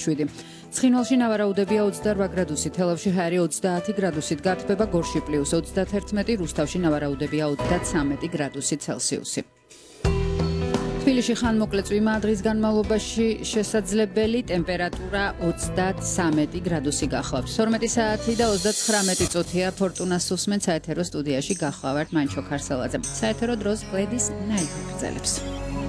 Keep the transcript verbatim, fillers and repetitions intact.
შვიდი. ცხინვალში ნავარაუდებია ოცდაორ გრადუსი, თელავში ჰაერი ოცდაათი გრადუსით გათბება, გორში პლუს ოცდათერთმეტი, რუსთავში ნავარაუდებია ოცდაცამეტი გრადუსი ცელსიუსი. თბილისში ხანმოკლე წვიმა დღის განმავლობაში შესაძლებელი, ტემპერატურა ოცდაცამეტი გრადუსი გახლავთ. ორმეტი საათი და ოცდაცხრამეტი წუთია ფორტუნას უსმენ საეთერო სტუდიაში გახლავართ მან ჩოქარსელაძე. საეთერო დროს გლედის ნაიგი გრძელებს.